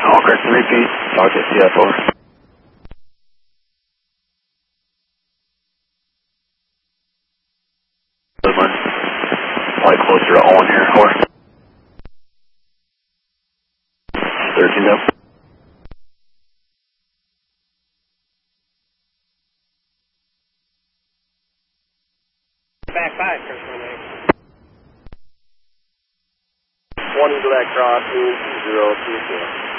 All correct, repeat. Talk to CF over. Probably closer to Owen here, over. 13 up. Back 5, Chris 1 Eagle at crossing 024.